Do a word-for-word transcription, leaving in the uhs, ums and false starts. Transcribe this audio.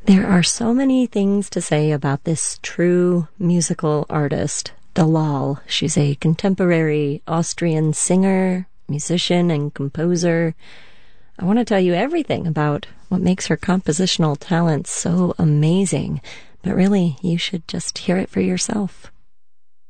There are so many things to say about this true musical artist, Dalal. She's a contemporary Austrian singer, musician, and composer. I want to tell you everything about what makes her compositional talent so amazing, but really, you should just hear it for yourself.